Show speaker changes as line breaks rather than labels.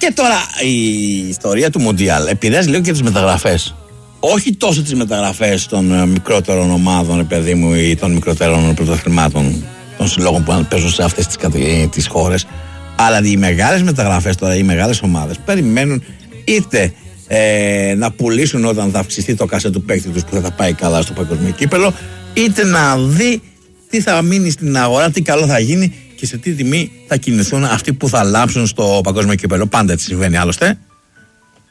Και τώρα η ιστορία του Μουντιάλ επηρεάζει λίγο και τις μεταγραφές. Όχι τόσο τις μεταγραφές των μικρότερων ομάδων, παιδί μου, ή των μικρότερων πρωταθλημάτων, των συλλόγων που παίζουν σε αυτές τις χώρες, αλλά οι μεγάλες μεταγραφές τώρα, οι μεγάλες ομάδες περιμένουν είτε να πουλήσουν όταν θα αυξηθεί το κασέ του παίκτη τους που θα πάει καλά στο παγκόσμιο κύπελλο, είτε να δει τι θα μείνει στην αγορά, τι καλό θα γίνει και σε τι τιμή θα κινηθούν αυτοί που θα λάψουν στο παγκόσμιο κύπελλο. Πάντα έτσι συμβαίνει άλλωστε.